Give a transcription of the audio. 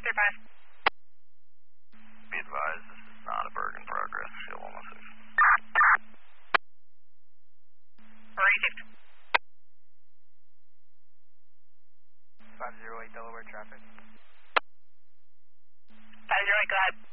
Be advised, this is not a Bergen progress, Shield 116. Received. 508 Delaware traffic. 508, go ahead.